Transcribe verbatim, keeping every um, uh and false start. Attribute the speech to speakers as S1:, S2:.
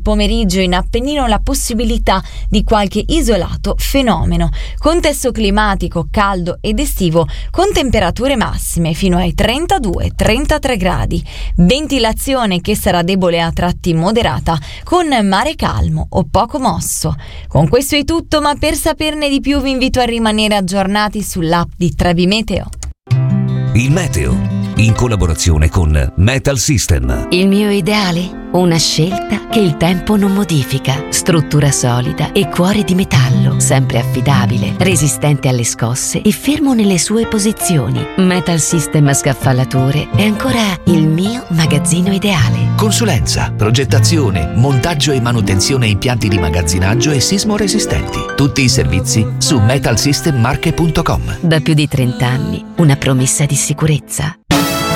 S1: pomeriggio in Appennino la possibilità di qualche isolato fenomeno. Contesto climatico caldo ed estivo con temperature massime fino ai trentadue trentatré gradi. Ventilazione che sarà debole a tratti moderata con mare calmo o poco mosso. Con questo è tutto, ma per saperne di più vi invito a rimanere aggiornati sull'app di Trebi Meteo.
S2: Il meteo in collaborazione con Metal System.
S3: Il mio ideale? Una scelta che il tempo non modifica. Struttura solida e cuore di metallo, sempre affidabile, resistente alle scosse e fermo nelle sue posizioni. Metal System Scaffalature è ancora il mio magazzino ideale.
S4: Consulenza, progettazione, montaggio e manutenzione impianti di magazzinaggio e sismo resistenti. Tutti i servizi su metal system marche punto com.
S3: Da più di trenta anni, una promessa di sicurezza.